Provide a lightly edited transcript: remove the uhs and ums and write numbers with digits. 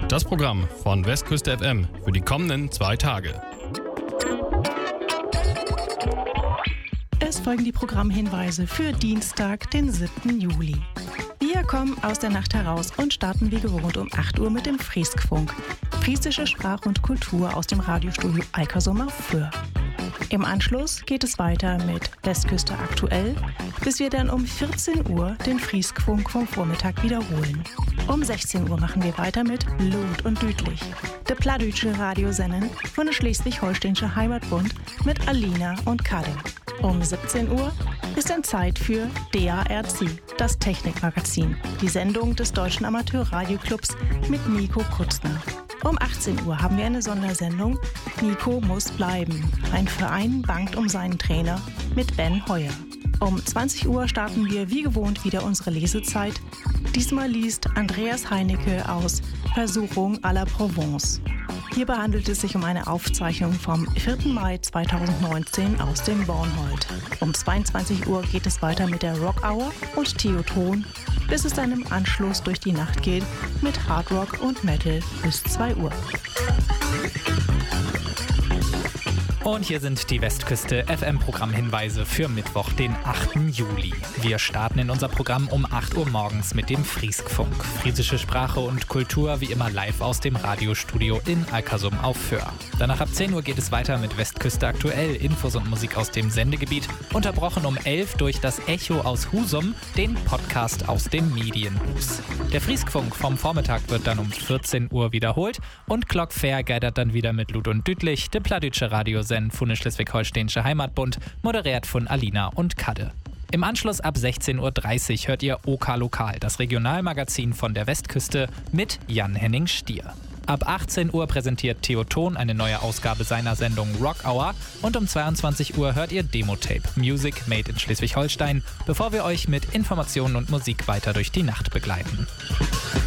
Das Programm von Westküste FM für die kommenden 2 Tage. Es folgen die Programmhinweise für Dienstag, den 7. Juli. Wir kommen aus der Nacht heraus und starten wie gewohnt um 8 Uhr mit dem Frieskfunk. Friesische Sprache und Kultur aus dem Radiostudio Eikersum auf Föhr. Im Anschluss geht es weiter mit Westküste aktuell, bis wir dann um 14 Uhr den Frieskfunk vom Vormittag wiederholen. Um 16 Uhr machen wir weiter mit Lud und Dütlich, der plattdeutsche Radiosendung von der Schleswig-Holsteinische Heimatbund mit Alina und Kadde. Um 17 Uhr ist dann Zeit für DARC, das Technikmagazin, die Sendung des Deutschen Amateurradioclubs mit Nico Kutzner. Um 18 Uhr haben wir eine Sondersendung Nico muss bleiben. Ein Verein bangt um seinen Trainer mit Ben Heuer. Um 20 Uhr starten wir wie gewohnt wieder unsere Lesezeit. Diesmal liest Andreas Heinecke aus Versuchung à la Provence. Hierbei handelt es sich um eine Aufzeichnung vom 4. Mai 2019 aus dem Bornhold. Um 22 Uhr geht es weiter mit der Rock Hour und Theoton, bis es dann im Anschluss durch die Nacht geht mit Hard Rock und Metal bis 2 Uhr. Und hier sind die Westküste FM-Programmhinweise für Mittwoch, den 8. Juli. Wir starten in unser Programm um 8 Uhr morgens mit dem Frieskfunk. Friesische Sprache und Kultur wie immer live aus dem Radiostudio in Eikersum auf Föhr. Danach ab 10 Uhr geht es weiter mit Westküste aktuell, Infos und Musik aus dem Sendegebiet. Unterbrochen um 11 durch das Echo aus Husum, den Podcast aus dem Medienhus. Der Frieskfunk vom Vormittag wird dann um 14 Uhr wiederholt und Glockfair geidert dann wieder mit Lud und Dütlich, der plattdeutsche Radiosendung von der Schleswig-Holsteinische Heimatbund, moderiert von Alina und Kadde. Im Anschluss ab 16.30 Uhr hört ihr OK Lokal, das Regionalmagazin von der Westküste mit Jan-Henning Stier. Ab 18 Uhr präsentiert Theoton eine neue Ausgabe seiner Sendung Rock Hour und um 22 Uhr hört ihr Demo-Tape Music Made in Schleswig-Holstein, bevor wir euch mit Informationen und Musik weiter durch die Nacht begleiten.